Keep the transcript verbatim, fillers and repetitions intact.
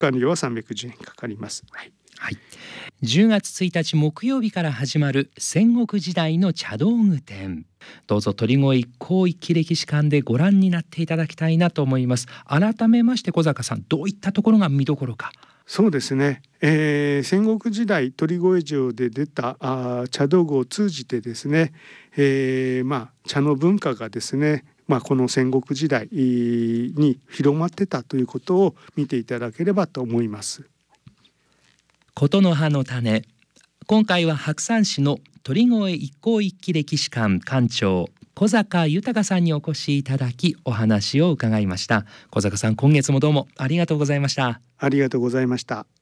管料はさんびゃくじゅうえんかかります。はいはい、じゅうがつついたち木曜日から始まる戦国時代の茶道具展、どうぞ鳥越一向一揆歴史館でご覧になっていただきたいなと思います。改めまして小坂さん、どういったところが見どころか。 そうですね、えー、戦国時代鳥越城で出たあ茶道具を通じてですね、えー、まあ茶の文化がですね、まあ、この戦国時代に広まってたということを見ていただければと思います。 琴の葉の種、今回は白山市の鳥越一向一揆歴史館館長小坂豊さんにお越しいただきお話を伺いました。小坂さん、今月もどうもありがとうございました。 ありがとうございました。